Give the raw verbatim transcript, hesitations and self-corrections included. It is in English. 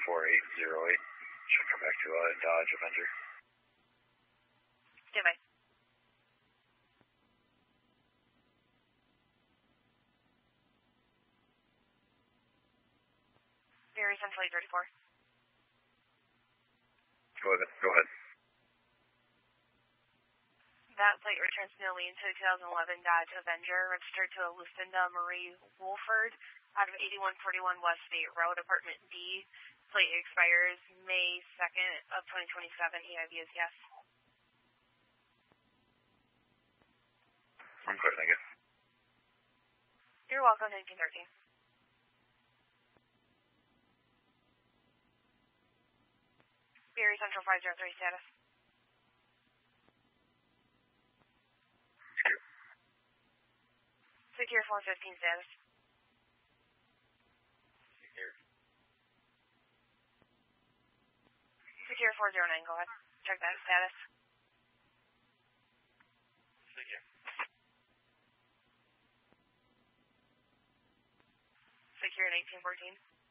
four eight zero eight. Should come back to uh, Dodge Avenger. Stand by. Barry Central eight thirty-four. Go ahead. Go ahead. That plate returns to Nolene to twenty eleven Dodge Avenger, registered to Lucinda Marie Wolford out of eighty-one forty-one West State Road, Apartment D. Plate expires May second of twenty twenty-seven. E I V is yes. I'm clear, thank you. You're welcome, nineteen thirteen. Barry Central five zero three status. Secure. Secure four fifteen status. Secure. Secure four zero nine, go ahead. Check that status. Secure. Secure eighteen fourteen.